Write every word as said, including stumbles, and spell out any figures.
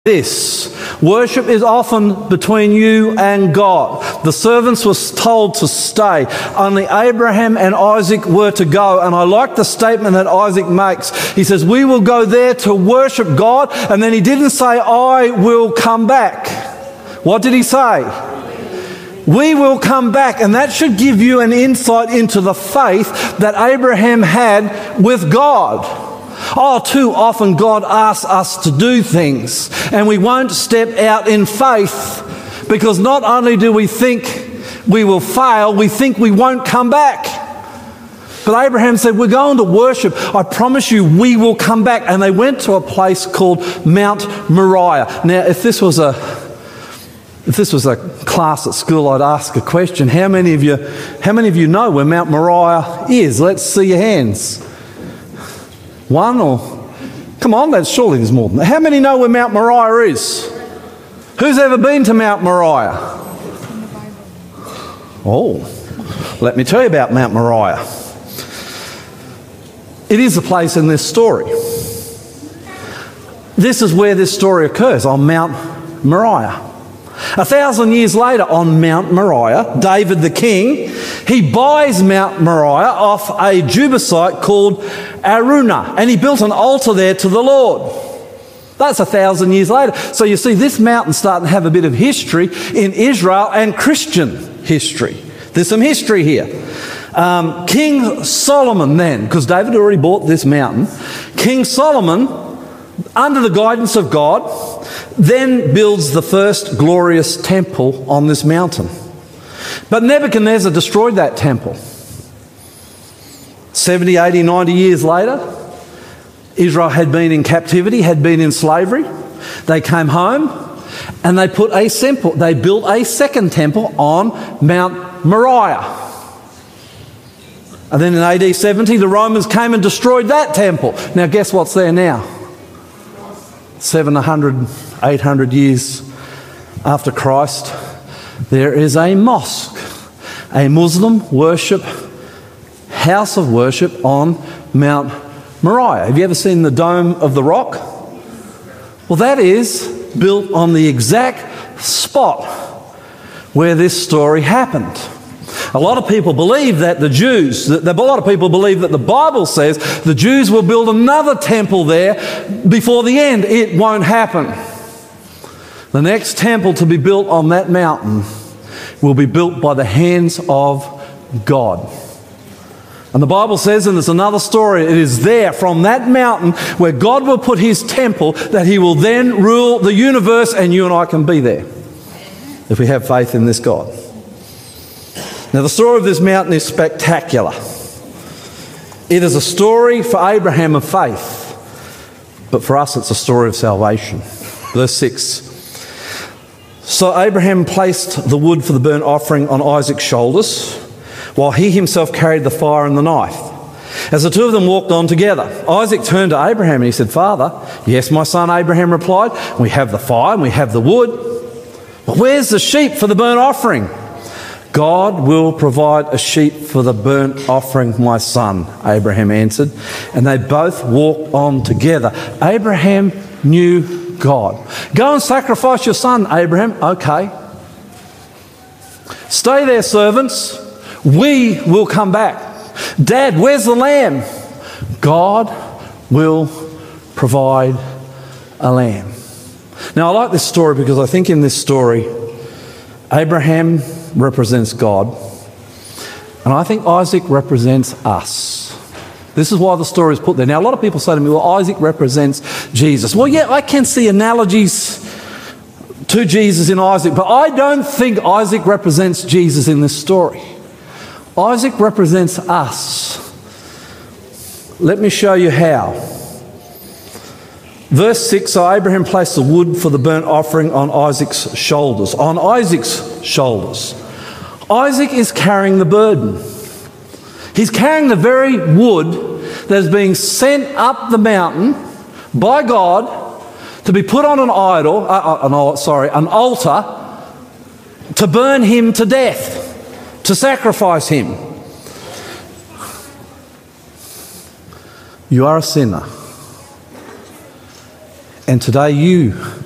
this. Worship is often between you and God. The servants were told to stay. Only Abraham and Isaac were to go. And I like the statement that Isaac makes. He says, we will go there to worship God. And then he didn't say, I will come back. What did he say? We will come back. And that should give you an insight into the faith that Abraham had with God. Oh, too often God asks us to do things and we won't step out in faith because not only do we think we will fail, we think we won't come back. But Abraham said, we're going to worship. I promise you we will come back. And they went to a place called Mount Moriah. Now, if this was a if this was a class at school, I'd ask a question. How many of you, how many of you know where Mount Moriah is? Let's see your hands. One or... Come on, that's, surely there's more than that. How many know where Mount Moriah is? Who's ever been to Mount Moriah? Oh, let me tell you about Mount Moriah. It is a place in this story. This is where this story occurs, on Mount Moriah. A thousand years later, on Mount Moriah, David the king, he buys Mount Moriah off a Jebusite called Araunah, and he built an altar there to the Lord. That's a thousand years later. So you see, this mountain's starting to have a bit of history in Israel and Christian history. There's some history here. Um, King Solomon then, because David already bought this mountain, King Solomon, under the guidance of God, then builds the first glorious temple on this mountain. But Nebuchadnezzar destroyed that temple. seventy, eighty, ninety years later, Israel had been in captivity, had been in slavery. They came home and they put a temple, they built a second temple on Mount Moriah. And then in A D seventy, the Romans came and destroyed that temple. Now guess what's there now? seven hundred, eight hundred years after Christ, there is a mosque, a Muslim worship, house of worship on Mount Moriah. Have you ever seen the Dome of the Rock? Well, that is built on the exact spot where this story happened. A lot of people believe that the Jews, that a lot of people believe that the Bible says the Jews will build another temple there before the end. It won't happen. The next temple to be built on that mountain will be built by the hands of God. And the Bible says, and there's another story, it is there from that mountain where God will put his temple that he will then rule the universe, and you and I can be there if we have faith in this God. Now, the story of this mountain is spectacular. It is a story for Abraham of faith, but for us it's a story of salvation. Verse six. So Abraham placed the wood for the burnt offering on Isaac's shoulders, while he himself carried the fire and the knife. As the two of them walked on together, Isaac turned to Abraham and he said, Father. Yes, my son, Abraham replied, we have the fire and we have the wood, but where's the sheep for the burnt offering? God will provide a sheep for the burnt offering, my son, Abraham answered. And they both walked on together. Abraham knew God. Go and sacrifice your son, Abraham. Okay. Stay there, servants. We will come back. Dad, where's the lamb? God will provide a lamb. Now, I like this story because I think in this story, Abraham represents God, and I think Isaac represents us. This is why the story is put there. Now, a lot of people say to me, well, Isaac represents Jesus. Well, yeah, I can see analogies to Jesus in Isaac, but I don't think Isaac represents Jesus in this story. Isaac represents us. Let me show you how. Verse six, so Abraham placed the wood for the burnt offering on Isaac's shoulders. On Isaac's shoulders. Isaac is carrying the burden. He's carrying the very wood that is being sent up the mountain by God to be put on an idol, uh, an, sorry, an altar to burn him to death, to sacrifice him. You are a sinner. And today you